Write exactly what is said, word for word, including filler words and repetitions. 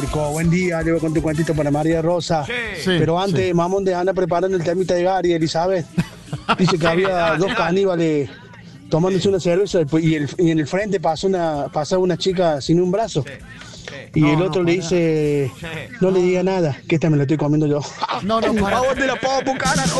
Buen día, le voy a contar un cuentito para María Rosa. Sí. Sí, Pero antes, sí. mamón de Ana preparando el temita de Gary, Elizabeth. Dice que Sí, había dale, dos dale. caníbales tomándose una cerveza y, el- y en el frente pasó una, pasaba una chica sin un brazo. Y No, el no, otro le pará. dice, no le diga nada, que esta me la estoy comiendo yo. No, no, Por pará. favor, de la popo, carajo.